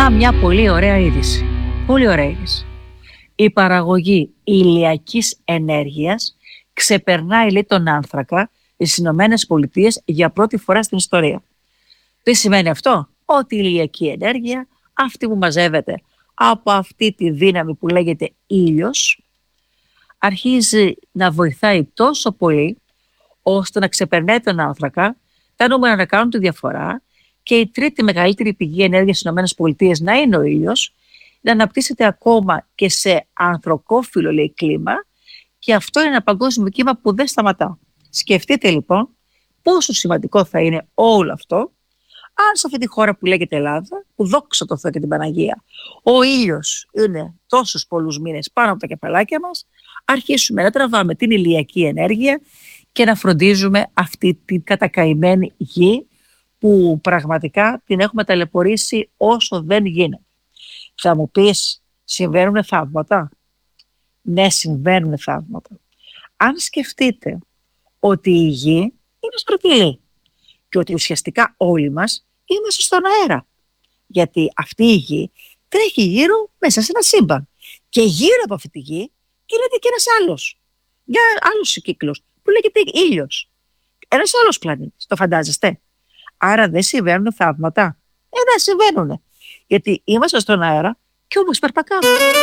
Να μια πολύ ωραία είδηση. Πολύ ωραία είδηση. Η παραγωγή ηλιακής ενέργειας ξεπερνάει, λέει, τον άνθρακα στις Ηνωμένες Πολιτείες για πρώτη φορά στην ιστορία. Τι σημαίνει αυτό? Ότι η ηλιακή ενέργεια, αυτή που μαζεύεται από αυτή τη δύναμη που λέγεται ήλιος, αρχίζει να βοηθάει τόσο πολύ ώστε να ξεπερνάει τον άνθρακα, τα νούμερα να κάνουν τη διαφορά και η τρίτη μεγαλύτερη πηγή ενέργειας στις ΗΠΑ να είναι ο ήλιος, να αναπτύσσεται ακόμα και σε ανθρακόφυλλο, λέει, κλίμα, και αυτό είναι ένα παγκόσμιο κύμα που δεν σταματά. Σκεφτείτε λοιπόν πόσο σημαντικό θα είναι όλο αυτό αν σε αυτή τη χώρα που λέγεται Ελλάδα, που δόξα τω Θεώ και την Παναγία, ο ήλιος είναι τόσους πολλούς μήνες πάνω από τα κεφαλάκια μας, αρχίσουμε να τραβάμε την ηλιακή ενέργεια και να φροντίζουμε αυτή την κατακαημένη γη που πραγματικά την έχουμε ταλαιπωρήσει όσο δεν γίνεται. Θα μου πεις, συμβαίνουν θαύματα? Ναι, συμβαίνουν θαύματα. Αν σκεφτείτε ότι η γη είναι στρογγυλή και ότι ουσιαστικά όλοι μας είμαστε στον αέρα, γιατί αυτή η γη τρέχει γύρω μέσα σε ένα σύμπαν και γύρω από αυτή τη γη κινείται και ένας άλλος, για άλλους κύκλους που λέγεται ήλιος, ένας άλλος πλανήτης. Το φαντάζεστε? Άρα δεν συμβαίνουν θαύματα? Δεν συμβαίνουν, γιατί είμαστε στον αέρα και όμως περπατάμε.